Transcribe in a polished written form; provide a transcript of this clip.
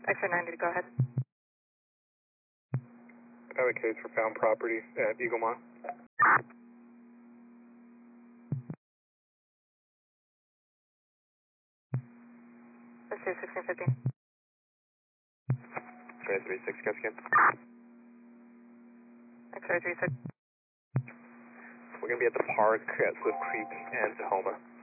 X-ray 90, go ahead. I have a case for found property at Eagle Mile. Let's do 1615. X-ray 36, guys again. X-ray 36. We're going to be at the park at Swift Creek and Tahoma.